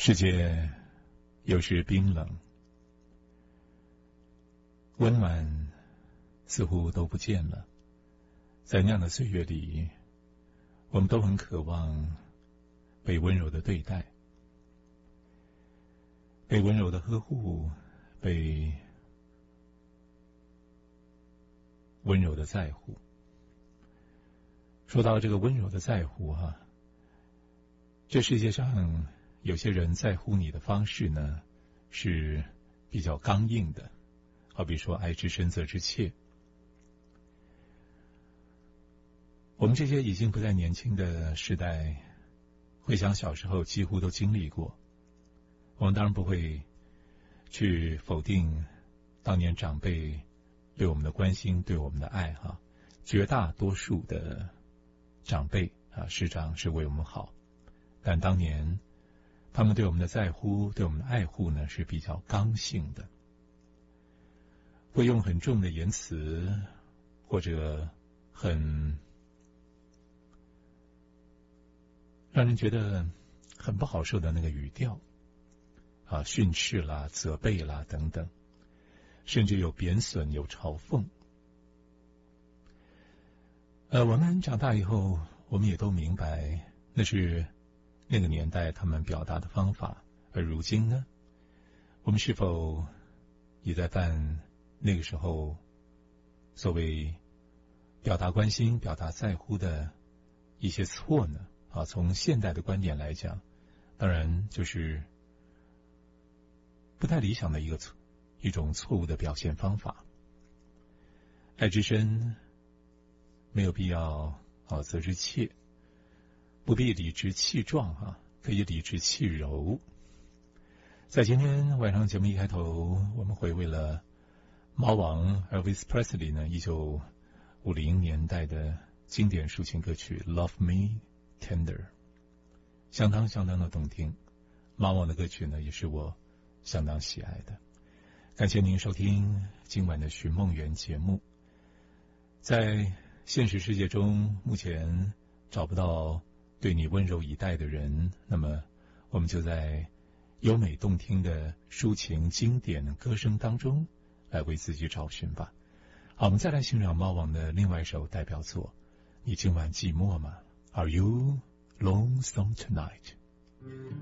世界有时冰冷，温暖似乎都不见了。在那样的岁月里，我们都很渴望被温柔的对待，被温柔的呵护，被温柔的在乎。说到这个温柔的在乎这世界上有些人在乎你的方式呢，是比较刚硬的，好比说爱之深责之切。我们这些已经不在年轻的时代，回想小时候几乎都经历过。我们当然不会去否定当年长辈对我们的关心，对我们的爱绝大多数的长辈师长是为我们好，但当年他们对我们的在乎，对我们的爱护呢，是比较刚性的，会用很重的言辞，或者很让人觉得很不好受的那个语调训斥啦、责备啦等等，甚至有贬损、有嘲讽。我们长大以后，我们也都明白那是那个年代他们表达的方法，而如今呢，我们是否也在犯那个时候所谓表达关心、表达在乎的一些错呢？从现代的观点来讲，当然就是不太理想的一种错误的表现方法。爱之深，没有必要责之切，不必理直气壮可以理直气柔。在今天晚上节目一开头，我们回味了猫王 Elvis Presley 呢1950年代的经典抒情歌曲 Love Me Tender， 相当的动听。猫王的歌曲呢，也是我相当喜爱的。感谢您收听今晚的寻梦园节目。在现实世界中，目前找不到对你温柔以待的人，那么我们就在优美动听的抒情经典歌声当中来为自己找寻吧。好，我们再来欣赏猫王的另外一首代表作，你今晚寂寞吗？ Are you lonesome tonight?